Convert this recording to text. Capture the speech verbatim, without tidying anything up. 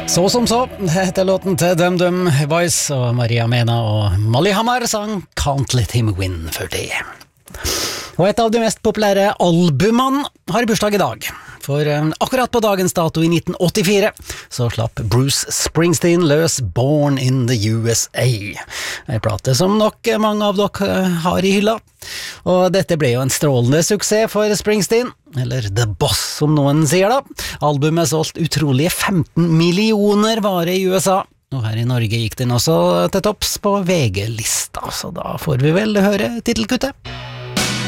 Så som så, heter låten til Dum Dum Boys, og Maria Mena og Molly Hammar sang Can't Let Him Win for det. Og et av de mest populære albumene har bursdag i dag. For um, akkurat på dagens dato i nitten åttifire så slapp Bruce Springsteen løs Born in the U S A. En plate som nok mange av dere har i hylla. Og dette ble jo en strålende suksess for Springsteen, eller The Boss som noen sier da. Albumet solgt utrolige femten millioner varer i U S A. Og her i Norge gikk den også til topps på V G-lista, så da får vi vel høre titelkuttet.